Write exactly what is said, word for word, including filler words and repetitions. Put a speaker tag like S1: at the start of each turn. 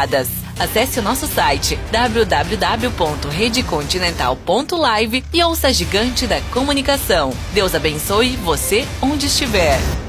S1: conectadas. Acesse o nosso site w w w ponto rede continental ponto live e ouça a gigante da comunicação. Deus abençoe você onde estiver.